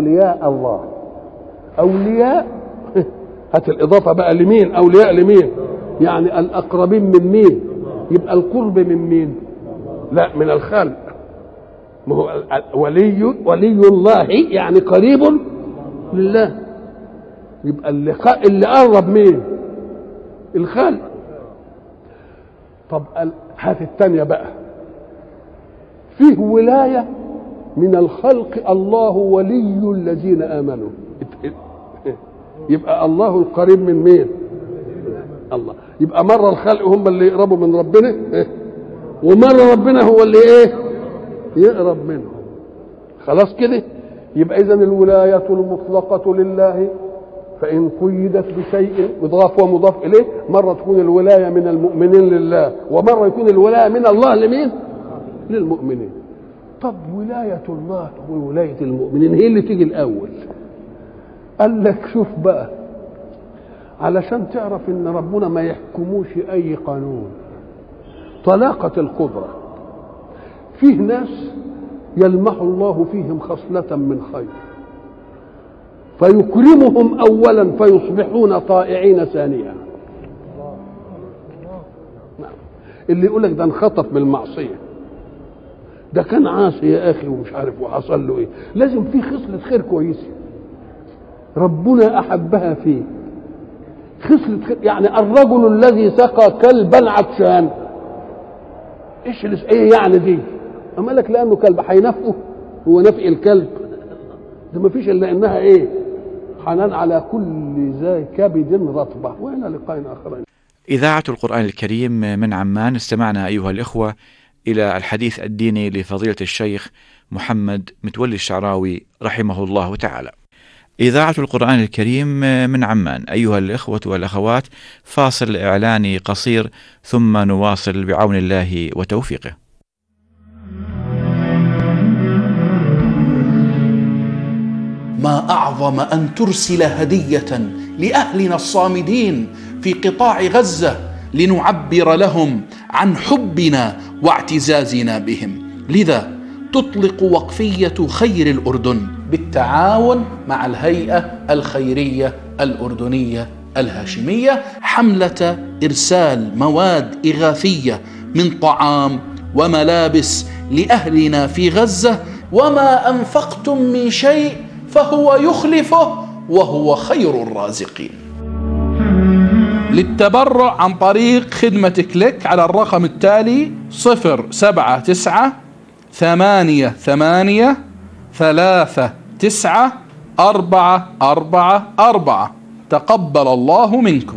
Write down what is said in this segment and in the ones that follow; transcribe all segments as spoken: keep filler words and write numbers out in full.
أولياء الله. أولياء هات الإضافة بقى لمين؟ أولياء لمين؟ يعني الأقربين من مين؟ يبقى القرب من مين؟ لا، من الخلق. ما هو ولي ولي الله يعني قريب لله، يبقى اللي اللي قرب مين؟ الخلق. طب هات الثانية بقى، فيه ولاية من الخلق، الله ولي الذين آمنوا، يبقى الله القريب من مين؟ الله. يبقى مرة الخلق هم اللي يقربوا من ربنا، ومرة ربنا هو اللي ايه؟ يقرب منهم. خلاص كده. يبقى إذن الولاية المطلقة لله، فإن قيدت بشيء مضاف ومضاف إليه، مرة تكون الولاية من المؤمنين لله، ومرة يكون الولاية من الله لمين؟ للمؤمنين. طب ولاية الله وولاية المؤمنين هي اللي تيجي الأول. قال لك شوف بقى، علشان تعرف إن ربنا ما يحكموش أي قانون، طلاقة القدرة. فيه ناس يلمح الله فيهم خصلة من خير فيكرمهم أولا فيصبحون طائعين ثانيا. اللي يقول لك ده انخطف بالمعصية، ده كان عاصي يا أخي ومش عارف وحصل له إيه، لازم فيه خصلة خير كويسة ربنا أحبها فيه. خصلة خير يعني الرجل الذي سقى كلبا عطشان، إيش إيه يعني دي؟ أما لك لأنه كلب هينفقه، هو نفق الكلب ده ما فيش إلا إنها إيه؟ حنان على كل ذي كبد رطبة. وإلى لقاء آخر. إذاعة القرآن الكريم من عمان، استمعنا أيها الإخوة إلى الحديث الديني لفضيلة الشيخ محمد متولي الشعراوي رحمه الله تعالى. إذاعة القرآن الكريم من عمان أيها الإخوة والأخوات، فاصل إعلاني قصير ثم نواصل بعون الله وتوفيقه. ما أعظم أن ترسل هدية لأهلنا الصامدين في قطاع غزة لنعبر لهم عن حبنا واعتزازنا بهم. لذا تطلق وقفية خير الأردن بالتعاون مع الهيئة الخيرية الأردنية الهاشمية حملة إرسال مواد إغاثية من طعام وملابس لأهلنا في غزة. وما أنفقتم من شيء فهو يخلفه وهو خير الرازقين. للتبرع عن طريق خدمة كليك على الرقم التالي صفر سبعة تسعة ثمانية ثمانية ثلاثة تسعة أربعة أربعة أربعة. تقبل الله منكم.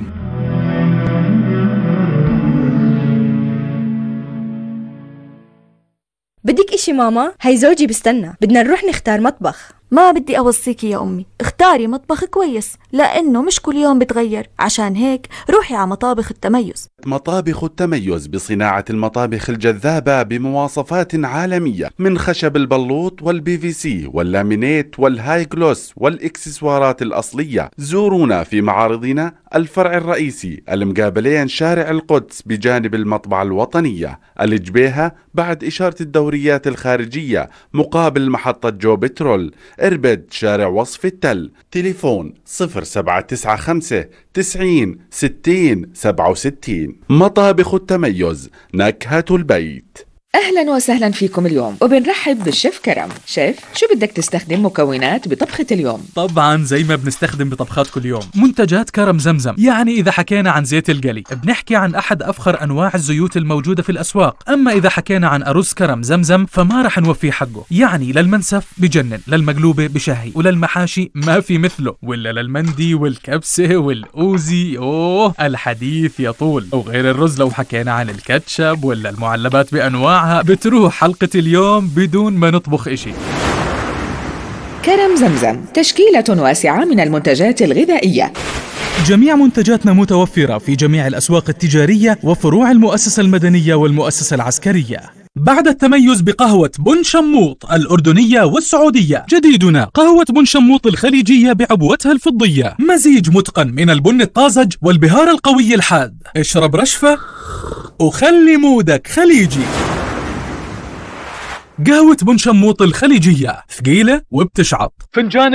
بدك إشي ماما؟ هاي زوجي بستنى، بدنا نروح نختار مطبخ. ما بدي أوصيكي يا أمي، اختاري مطبخ كويس لأنه مش كل يوم بتغير، عشان هيك روحي على مطابخ التميز. مطابخ التميز بصناعة المطابخ الجذابة بمواصفات عالمية، من خشب البلوط والبي في سي واللامينيت والهاي جلوس والإكسسوارات الأصلية. زورونا في معارضنا الفرع الرئيسي المقابلين شارع القدس بجانب المطبعة الوطنية، الجبيهة بعد إشارة الدوريات الخارجية مقابل محطة جو بترول، إربد شارع وصف التل. تليفون صفر سبعة تسعة خمسة تسعين ستين سبعة وستين. مطابخ التميز، نكهة البيت. أهلا وسهلا فيكم اليوم، وبنرحب بالشيف كرم. شيف، شو بدك تستخدم مكونات بطبخة اليوم؟ طبعا زي ما بنستخدم بطبخات كل يوم، منتجات كرم زمزم. يعني إذا حكينا عن زيت القلي بنحكي عن أحد أفخر أنواع الزيوت الموجودة في الأسواق. أما إذا حكينا عن أرز كرم زمزم فما رح نوفيه حقه. يعني للمنسف بجنن، للمقلوبة بشهي، وللمحاشي ما في مثله، ولا للمندي والكبسة والأوزي أوه الحديث يطول. وغير الرز لو حكينا عن الكاتشب ولا المعلبات بأنواع بتروح حلقة اليوم بدون ما نطبخ إشي. كرم زمزم تشكيلة واسعة من المنتجات الغذائية. جميع منتجاتنا متوفرة في جميع الأسواق التجارية وفروع المؤسسة المدنية والمؤسسة العسكرية. بعد التميز بقهوة بن شموط الأردنية والسعودية، جديدنا قهوة بن شموط الخليجية بعبوتها الفضية، مزيج متقن من البن الطازج والبهار القوي الحاد. اشرب رشفة وخلي مودك خليجي. قهوة بن شموط الخليجية ثقيلة وبتشعط. فنجان